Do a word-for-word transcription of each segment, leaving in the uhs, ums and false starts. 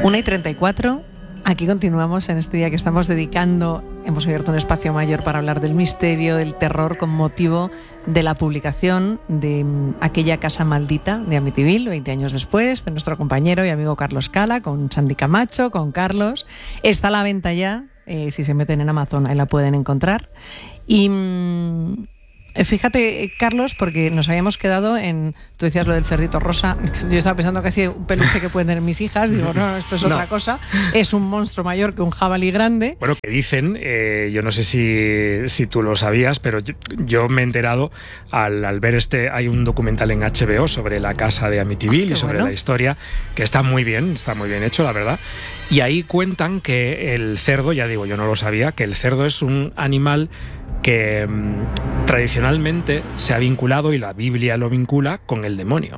una y treinta y cuatro, aquí continuamos en este día que estamos dedicando, hemos abierto un espacio mayor para hablar del misterio, del terror, con motivo de la publicación de Aquella casa maldita de Amityville, veinte años después, de nuestro compañero y amigo Carlos Cala, con Sandy Camacho, con Carlos. Está a la venta ya, eh, si se meten en Amazon, ahí la pueden encontrar. Y mmm, fíjate, Carlos, porque nos habíamos quedado en... Tú decías lo del cerdito rosa. Yo estaba pensando casi un peluche que pueden tener mis hijas. Digo, no, esto es no. otra cosa. Es un monstruo mayor que un jabalí grande. Bueno, que dicen, eh, yo no sé si, si tú lo sabías, pero yo, yo me he enterado al, al ver este... Hay un documental en H B O sobre la casa de Amityville ah, y sobre bueno. la historia, que está muy bien, está muy bien hecho, la verdad. Y ahí cuentan que el cerdo, ya digo, yo no lo sabía, que el cerdo es un animal que mmm, tradicionalmente se ha vinculado, y la Biblia lo vincula, con el demonio.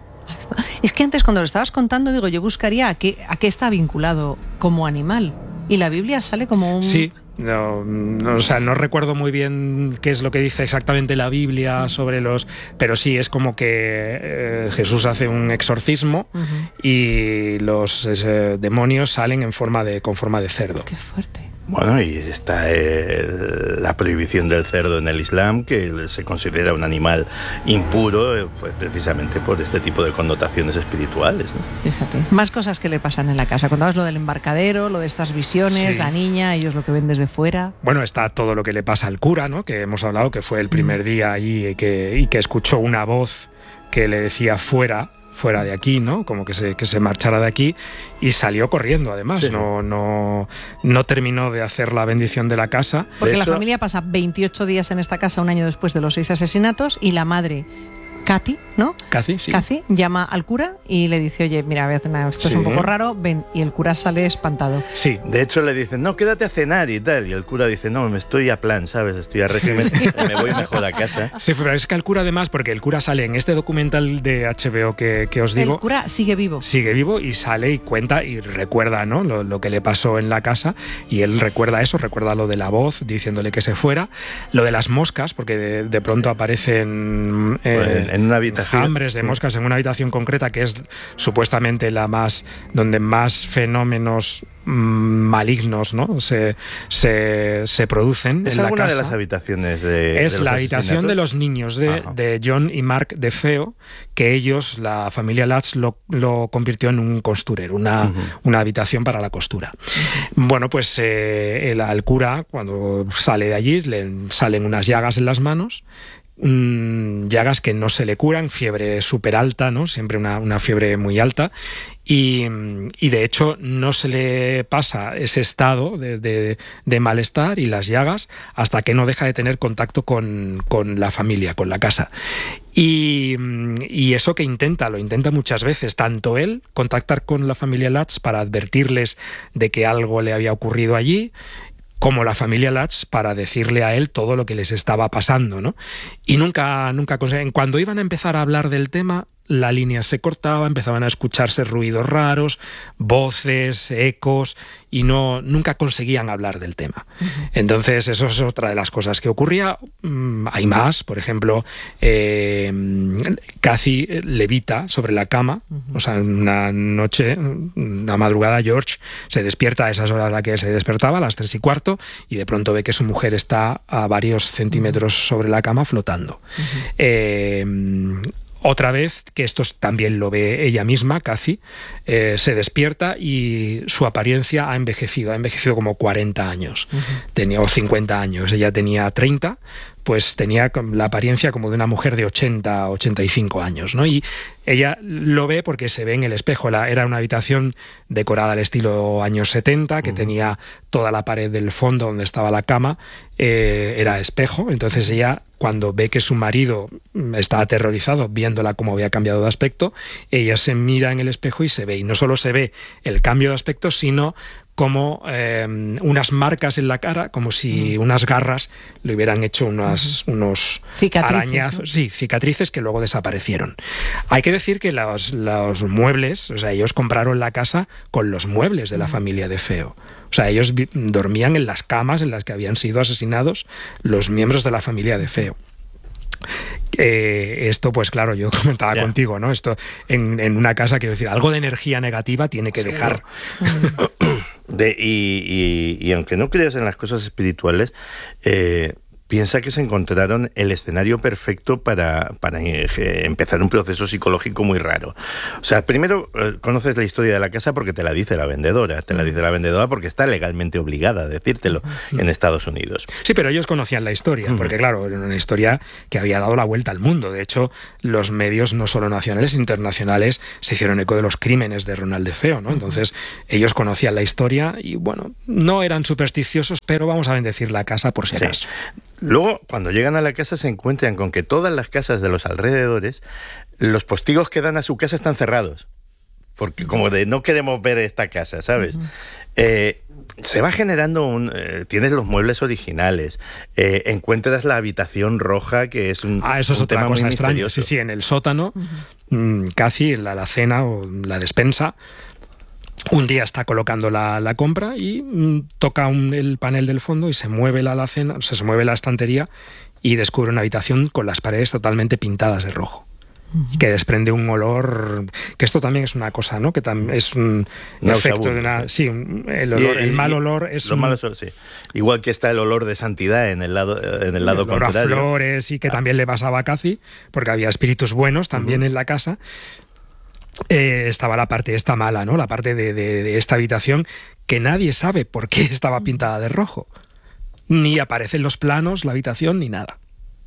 Es que antes, cuando lo estabas contando, digo, yo buscaría a qué, a qué está vinculado como animal. Y la Biblia sale como un... Sí, no, no, o sea, no recuerdo muy bien qué es lo que dice exactamente la Biblia sobre los... Pero sí, es como que eh, Jesús hace un exorcismo uh-huh. y los eh, demonios salen en forma de, con forma de cerdo. ¡Qué fuerte! Bueno, y está eh, la prohibición del cerdo en el Islam, que se considera un animal impuro, eh, pues precisamente por este tipo de connotaciones espirituales, ¿no? Fíjate. Más cosas que le pasan en la casa. Contabas lo del embarcadero, lo de estas visiones, sí. la niña, ellos lo que ven desde fuera. Bueno, está todo lo que le pasa al cura, ¿no? Que hemos hablado, que fue el primer mm. día ahí y que, y que escuchó una voz que le decía fuera. fuera de aquí, ¿no? Como que se, que se marchara de aquí, y salió corriendo, además. Sí. No, no, no terminó de hacer la bendición de la casa. Porque de la hecho, familia pasa veintiocho días en esta casa, un año después de los seis asesinatos, y la madre, Kathy, ¿no? Kathy, sí. Kathy llama al cura y le dice, oye, mira, voy a hacer, esto sí. es un poco raro, ven. Y el cura sale espantado. Sí. De hecho, le dicen, no, quédate a cenar y tal. Y el cura dice, no, me estoy a plan, ¿sabes? Estoy a régimen, sí. me voy mejor a casa. Sí, pero es que el cura, además, porque el cura sale en este documental de H B O que, que os digo... El cura sigue vivo. Sigue vivo y sale y cuenta y recuerda, ¿no? Lo, lo que le pasó en la casa, y él recuerda eso, recuerda lo de la voz diciéndole que se fuera, lo de las moscas, porque de, de pronto aparecen... Eh, pues en, en una habitación... de sí. moscas en una habitación concreta, que es supuestamente la más donde más fenómenos mmm, malignos, ¿no? se, se, se producen ¿Es en la alguna casa. de las habitaciones de es de los la habitación de los niños de, de John y Mark DeFeo, que ellos, la familia Lutz, lo, lo convirtió en un costurero, una, uh-huh. una habitación para la costura. Uh-huh. Bueno, pues eh, el, al cura, cuando sale de allí, le salen unas llagas en las manos, Mm, llagas que no se le curan, fiebre súper alta, ¿no? Siempre una, una fiebre muy alta, y, y de hecho no se le pasa ese estado de, de, de malestar y las llagas hasta que no deja de tener contacto con, con la familia, con la casa. Y, y eso que intenta, lo intenta muchas veces, tanto él, contactar con la familia Lutz para advertirles de que algo le había ocurrido allí, como la familia Lutz para decirle a él todo lo que les estaba pasando, ¿no? Y nunca, nunca conseguían. Cuando iban a empezar a hablar del tema, la línea se cortaba, empezaban a escucharse ruidos raros, voces, ecos, y no, nunca conseguían hablar del tema. Uh-huh. Entonces, eso es otra de las cosas que ocurría. Mm, hay más, por ejemplo, eh, Kathy levita sobre la cama, uh-huh. o sea, una noche, una madrugada, George se despierta a esas horas a las que se despertaba, a las tres y cuarto, y de pronto ve que su mujer está a varios centímetros uh-huh. sobre la cama flotando. Uh-huh. Eh, Otra vez, que esto también lo ve ella misma, Kathy, eh, se despierta y su apariencia ha envejecido, ha envejecido como cuarenta años, uh-huh. tenía, o cincuenta años, ella tenía treinta, pues tenía la apariencia como de una mujer de ochenta, ochenta y cinco años, ¿no? Y ella lo ve porque se ve en el espejo. La, era una habitación decorada al estilo años setenta, que uh-huh. tenía toda la pared del fondo donde estaba la cama, eh, era espejo. Entonces ella, cuando ve que su marido está aterrorizado viéndola cómo había cambiado de aspecto, ella se mira en el espejo y se ve. Y no solo se ve el cambio de aspecto, sino como eh, unas marcas en la cara, como si mm. unas garras le hubieran hecho unas, uh-huh. unos arañazos, ¿no? Sí, cicatrices que luego desaparecieron. Hay que decir que los, los muebles, o sea, ellos compraron la casa con los muebles de la uh-huh. familia DeFeo. O sea, ellos vi- dormían en las camas en las que habían sido asesinados los miembros de la familia DeFeo. Eh, esto, pues claro, yo comentaba ya. contigo, ¿no? Esto en, en una casa, quiero decir, algo de energía negativa tiene que Seguro. dejar. De, y, y, y aunque no creas en las cosas espirituales, eh, piensa que se encontraron el escenario perfecto para, para empezar un proceso psicológico muy raro. O sea, primero eh, conoces la historia de la casa porque te la dice la vendedora. Te la dice la vendedora porque está legalmente obligada a decírtelo uh-huh. en Estados Unidos. Sí, pero ellos conocían la historia, uh-huh. porque claro, era una historia que había dado la vuelta al mundo. De hecho, los medios, no solo nacionales, internacionales, se hicieron eco de los crímenes de Ronald DeFeo, ¿no? Entonces, ellos conocían la historia y, bueno, no eran supersticiosos, pero vamos a bendecir la casa por si acaso. Sí. Luego, cuando llegan a la casa, se encuentran con que todas las casas de los alrededores, los postigos que dan a su casa están cerrados. Porque como de no queremos ver esta casa, ¿sabes? Uh-huh. Eh, se va generando un... Eh, tienes los muebles originales, eh, encuentras la habitación roja, que es un Ah, eso es un otra tema cosa muy extraña. misterioso. Sí, sí, en el sótano, uh-huh. mmm, Cathy, la alacena o la despensa, un día está colocando la, la compra y mm, toca un, el panel del fondo y se mueve la alacena, o sea, se mueve la estantería y descubre una habitación con las paredes totalmente pintadas de rojo. Uh-huh. Que desprende un olor, que esto también es una cosa, ¿no? Que también es un no, efecto sabor, de una... Sí, un, el, olor, y, el mal olor es lo un... malo es, sí. Igual que está el olor de santidad en el lado, en el lado el olor contrario. A flores y que ah. también le pasaba a Cathy, porque había espíritus buenos también uh-huh. en la casa. Eh, estaba la parte esta mala, ¿no? La parte de, de, de esta habitación que nadie sabe por qué estaba pintada de rojo. Ni aparecen los planos, la habitación, ni nada.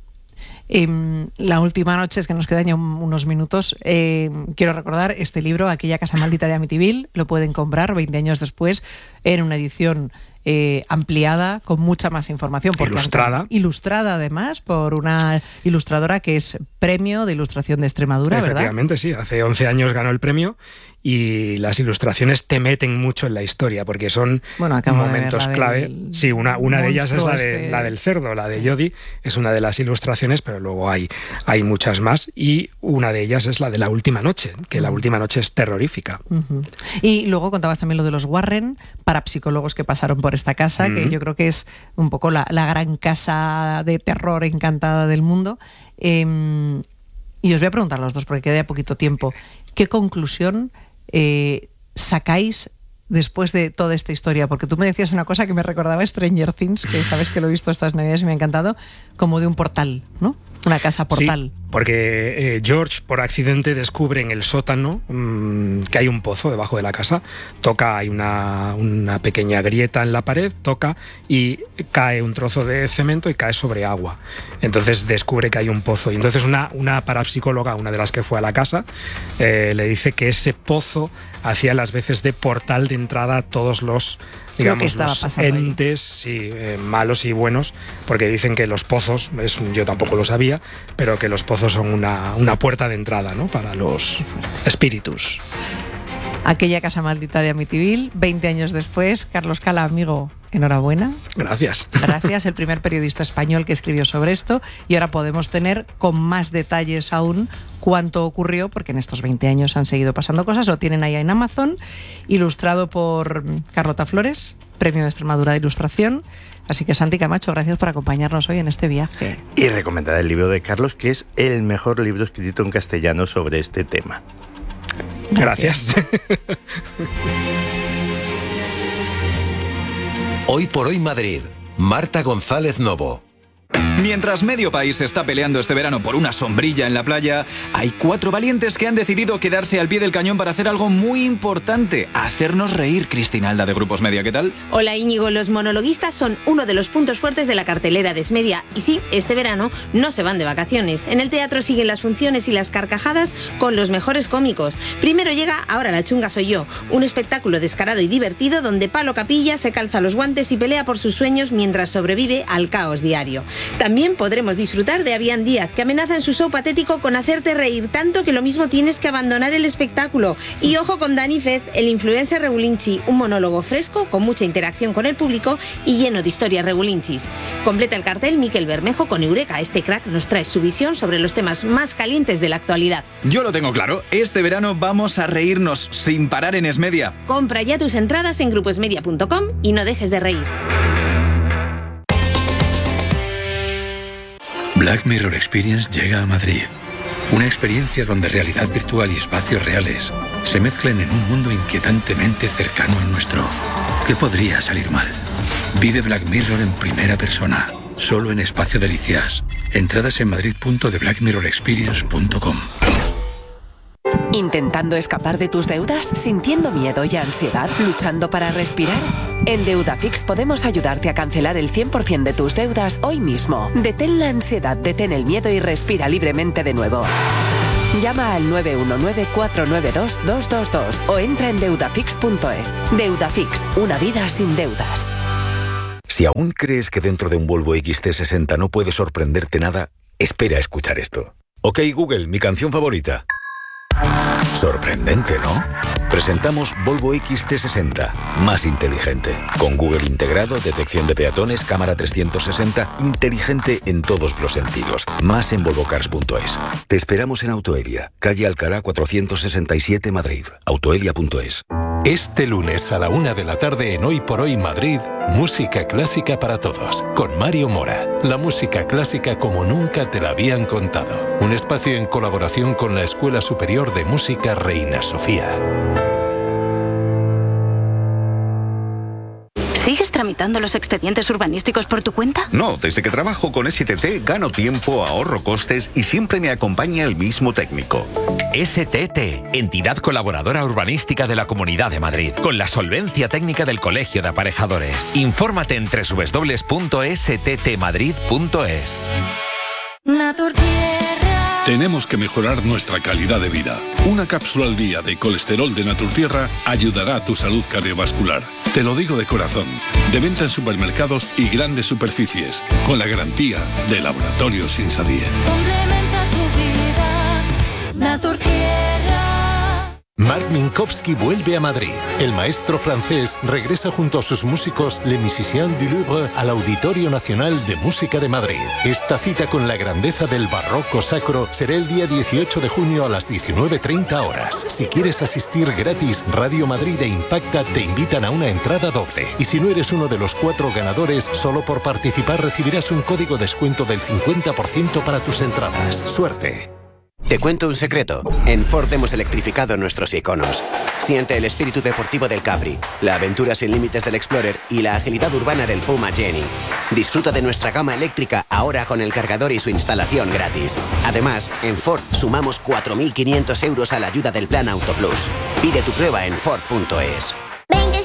Eh, la última noche, es que nos quedan ya unos minutos, eh, quiero recordar este libro, Aquella casa maldita de Amityville. Lo pueden comprar veinte años después en una edición eh, ampliada, con mucha más información. Ilustrada. Antes, ilustrada además por una ilustradora que es Premio de Ilustración de Extremadura, ¿verdad? Efectivamente, sí. Hace once años ganó el premio. Y las ilustraciones te meten mucho en la historia porque son bueno, momentos de clave. Del... Sí, una, una de ellas es la, de, este... la del cerdo, la de Jodie, es una de las ilustraciones, pero luego hay, hay muchas más. Y una de ellas es la de La última noche, que uh-huh. La última noche es terrorífica. Uh-huh. Y luego contabas también lo de los Warren, parapsicólogos que pasaron por esta casa, uh-huh. que yo creo que es un poco la, la gran casa de terror encantada del mundo. Eh, y os voy a preguntar a los dos, porque queda ya poquito tiempo. ¿Qué conclusión Eh, sacáis después de toda esta historia? Porque tú me decías una cosa que me recordaba Stranger Things, que sabes que lo he visto estas navidades y me ha encantado, como de un portal, ¿no? Una casa portal. Sí, porque eh, George por accidente descubre en el sótano mmm, que hay un pozo debajo de la casa, toca, hay una, una pequeña grieta en la pared, toca y cae un trozo de cemento y cae sobre agua. Entonces descubre que hay un pozo y entonces una, una parapsicóloga, una de las que fue a la casa, eh, le dice que ese pozo hacía las veces de portal de entrada a todos los, digamos, los entes sí, eh, malos y buenos, porque dicen que los pozos, es, yo tampoco lo sabía, pero que los pozos son una, una puerta de entrada, ¿no? Para los espíritus. Aquella casa maldita de Amityville, veinte años después. Carlos Cala, amigo, enhorabuena. Gracias. Gracias, el primer periodista español que escribió sobre esto, y ahora podemos tener con más detalles aún cuánto ocurrió, porque en estos veinte años han seguido pasando cosas. Lo tienen ahí en Amazon, ilustrado por Carlota Flores, Premio de Extremadura de Ilustración. Así que, Santi Camacho, gracias por acompañarnos hoy en este viaje. Y recomendar el libro de Carlos, que es el mejor libro escrito en castellano sobre este tema. Gracias. Hoy por hoy Madrid. Marta González Novo. Mientras medio país está peleando este verano por una sombrilla en la playa, hay cuatro valientes que han decidido quedarse al pie del cañón para hacer algo muy importante: hacernos reír. Cristina Alda, de Grupos Media, ¿qué tal? Hola, Íñigo. Los monologuistas son uno de los puntos fuertes de la cartelera de Esmedia. Y sí, este verano no se van de vacaciones. En el teatro siguen las funciones y las carcajadas con los mejores cómicos. Primero llega Ahora la chunga soy yo, un espectáculo descarado y divertido donde Palo Capilla se calza los guantes y pelea por sus sueños mientras sobrevive al caos diario. También podremos disfrutar de Avian Díaz, que amenaza en su show patético con hacerte reír tanto que lo mismo tienes que abandonar el espectáculo. Y ojo con Dani Fez, el influencer regulinchi, un monólogo fresco, con mucha interacción con el público y lleno de historias regulinchis. Completa el cartel Miquel Bermejo con Eureka. Este crack nos trae su visión sobre los temas más calientes de la actualidad. Yo lo tengo claro, este verano vamos a reírnos sin parar en Esmedia. Compra ya tus entradas en gruposmedia punto com y no dejes de reír. Black Mirror Experience llega a Madrid. Una experiencia donde realidad virtual y espacios reales se mezclan en un mundo inquietantemente cercano al nuestro. ¿Qué podría salir mal? Vive Black Mirror en primera persona, solo en Espacio Delicias. Entradas en madrid punto de black mirror experience punto com. ¿Intentando escapar de tus deudas? ¿Sintiendo miedo y ansiedad? ¿Luchando para respirar? En Deudafix podemos ayudarte a cancelar el cien por ciento de tus deudas hoy mismo. Detén la ansiedad, detén el miedo y respira libremente de nuevo. Llama al nueve uno nueve, cuatro nueve dos, dos dos dos o entra en deudafix punto es. Deudafix, una vida sin deudas. Si aún crees que dentro de un Volvo X C sesenta no puede sorprenderte nada, espera a escuchar esto. Ok, Google, mi canción favorita. Sorprendente, ¿no? Presentamos Volvo X C sesenta, más inteligente. Con Google integrado, detección de peatones, cámara trescientos sesenta, inteligente en todos los sentidos. Más en volvo cars punto es. Te esperamos en Autoelia, calle Alcalá cuatrocientos sesenta y siete, Madrid. autoelia punto es. Este lunes a la una de la tarde en Hoy por Hoy Madrid, música clásica para todos, con Mario Mora. La música clásica como nunca te la habían contado. Un espacio en colaboración con la Escuela Superior de Música Reina Sofía. ¿Sigues tramitando los expedientes urbanísticos por tu cuenta? No, desde que trabajo con S T T gano tiempo, ahorro costes y siempre me acompaña el mismo técnico. S T T, entidad colaboradora urbanística de la Comunidad de Madrid, con la solvencia técnica del Colegio de Aparejadores. Infórmate en doble u doble u doble u punto s t t madrid punto es. Naturtierra. Tenemos que mejorar nuestra calidad de vida. Una cápsula al día de colesterol de Naturtierra ayudará a tu salud cardiovascular. Te lo digo de corazón. De venta en supermercados y grandes superficies, con la garantía de Laboratorios Insadier. Complementa tu vida, Naturtierra. Marc Minkowski vuelve a Madrid. El maestro francés regresa junto a sus músicos Les Musiciens du Louvre al Auditorio Nacional de Música de Madrid. Esta cita con la grandeza del barroco sacro será el día dieciocho de junio a las diecinueve treinta horas. Si quieres asistir gratis, Radio Madrid e Impacta te invitan a una entrada doble. Y si no eres uno de los cuatro ganadores, solo por participar recibirás un código de descuento del cincuenta por ciento para tus entradas. ¡Suerte! Te cuento un secreto. En Ford hemos electrificado nuestros iconos. Siente el espíritu deportivo del Capri, la aventura sin límites del Explorer y la agilidad urbana del Puma Jenny. Disfruta de nuestra gama eléctrica ahora con el cargador y su instalación gratis. Además, en Ford sumamos cuatro mil quinientos euros a la ayuda del Plan Auto Plus. Pide tu prueba en Ford punto es.